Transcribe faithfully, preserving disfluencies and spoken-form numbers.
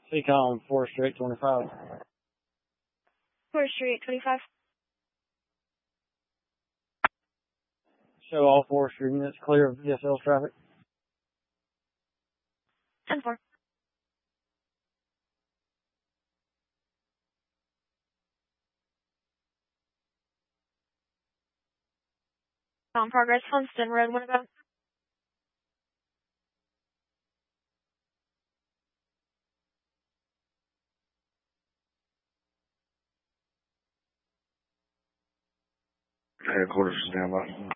Seacom four Street twenty-five. four Street twenty-five. Show all four Street units clear of V S L traffic. ten four. On progress, Huntston Road, what about? Headquarters stand by.